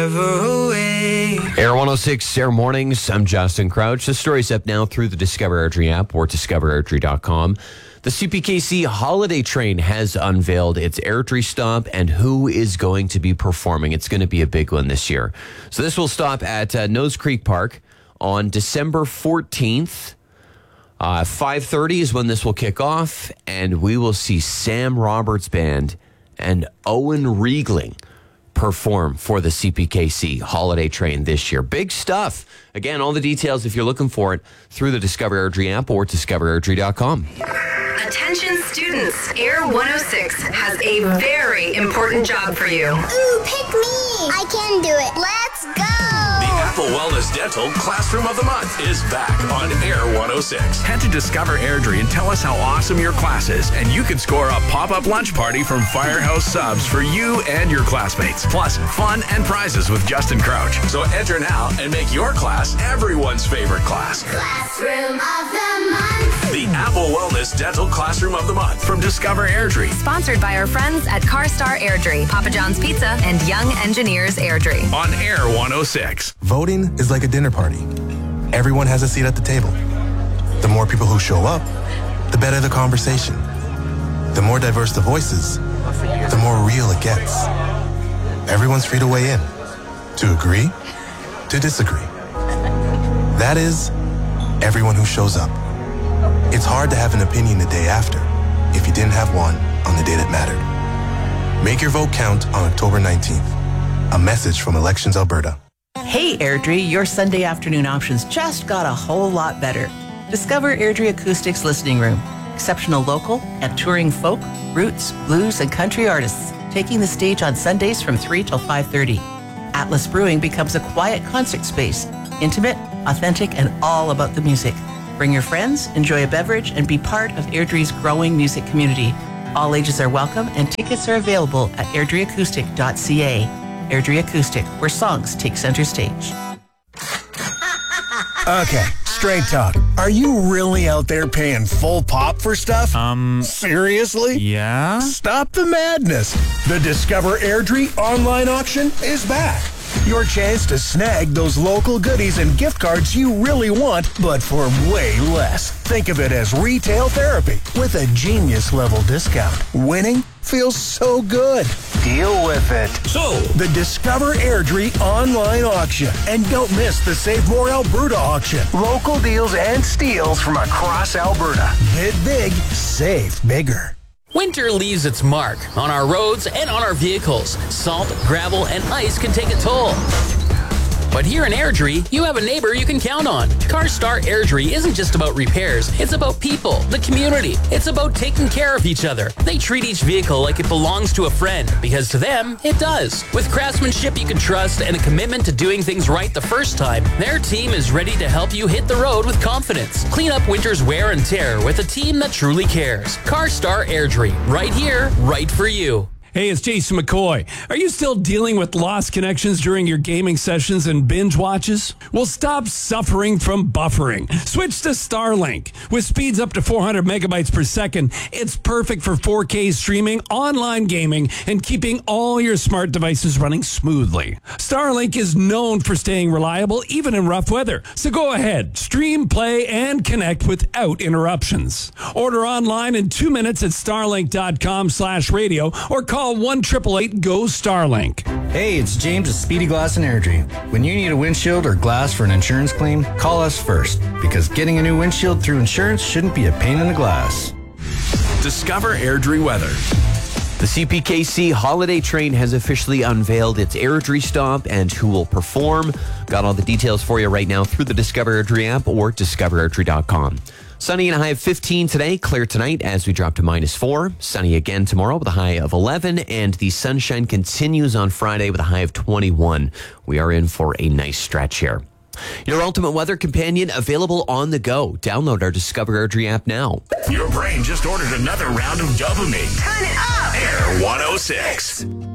Air 106, Air Mornings. I'm Justin Crouch. The story's up now through the Discover Airdrie app or discoverairdrie.com. The CPKC Holiday Train has unveiled its Airdrie stop and who is going to be performing. It's going to be a big one this year. So this will stop at Nose Creek Park on December 14th. 5:30 is when this will kick off, and we will see Sam Roberts Band and Owen Riegling perform for the CPKC Holiday Train this year. Big stuff. Again, all the details, if you're looking for it, through the Discover Airdrie app or discoverairdrie.com. Attention students, Air 106 has a very important job for you. Ooh, pick me! I can do it. Let's go! The Apple Wellness Dental Classroom of the Month is back on Air 106. Head to Discover Airdrie and tell us how awesome your class is, and you can score a pop-up lunch party from Firehouse Subs for you and your classmates. Plus, fun and prizes with Justin Crouch. So enter now and make your class everyone's favorite class. Classroom of the Month. The Apple Wellness Dental Classroom of the Month from Discover Airdrie. Sponsored by our friends at CarStar Airdrie, Papa John's Pizza, and Young Engineers Airdrie. On Air 106. Voting is like a dinner party. Everyone has a seat at the table. The more people who show up, the better the conversation. The more diverse the voices, the more real it gets. Everyone's free to weigh in, to agree, to disagree. That is, everyone who shows up. It's hard to have an opinion the day after if you didn't have one on the day that mattered. Make your vote count on October 19th. A message from Elections Alberta. Hey Airdrie, your Sunday afternoon options just got a whole lot better. Discover Airdrie Acoustics Listening Room. Exceptional local and touring folk, roots, blues, and country artists taking the stage on Sundays from 3 till 5:30. Atlas Brewing becomes a quiet concert space, intimate, authentic, and all about the music. Bring your friends, enjoy a beverage, and be part of Airdrie's growing music community. All ages are welcome, and tickets are available at airdrieacoustic.ca. Airdrie Acoustic, where songs take center stage. Okay, straight talk. Are you really out there paying full pop for stuff? Seriously? Yeah? Stop the madness. The Discover Airdrie online auction is back. Your chance to snag those local goodies and gift cards you really want, but for way less. Think of it as retail therapy with a genius-level discount. Winning feels so good. Deal with it. So, the Discover Airdrie online auction. And don't miss the Save More Alberta auction. Local deals and steals from across Alberta. Bid big, save bigger. Winter leaves its mark on our roads and on our vehicles. Salt, gravel, and ice can take a toll. But here in Airdrie, you have a neighbor you can count on. CarStar Airdrie isn't just about repairs. It's about people, the community. It's about taking care of each other. They treat each vehicle like it belongs to a friend, because to them, it does. With craftsmanship you can trust and a commitment to doing things right the first time, their team is ready to help you hit the road with confidence. Clean up winter's wear and tear with a team that truly cares. CarStar Airdrie, right here, right for you. Hey, it's Jason McCoy. Are you still dealing with lost connections during your gaming sessions and binge watches? Well, stop suffering from buffering. Switch to Starlink. With speeds up to 400 megabytes per second, it's perfect for 4K streaming, online gaming, and keeping all your smart devices running smoothly. Starlink is known for staying reliable even in rough weather. So go ahead, stream, play, and connect without interruptions. Order online in 2 minutes at starlink.com/radio or call 1-888-GO-STARLINK. Hey, it's James at Speedy Glass in Airdrie. When you need a windshield or glass for an insurance claim, call us first, because getting a new windshield through insurance shouldn't be a pain in the glass. Discover Airdrie weather. The CPKC Holiday Train has officially unveiled its Airdrie stop and who will perform. Got all the details for you right now through the Discover Airdrie app or discoverairdrie.com. Sunny and a high of 15 today, clear tonight as we drop to -4. Sunny again tomorrow with a high of 11, and the sunshine continues on Friday with a high of 21. We are in for a nice stretch here. Your ultimate weather companion available on the go. Download our Discover Airdrie app now. Your brain just ordered another round of dopamine. Turn it up! Air 106.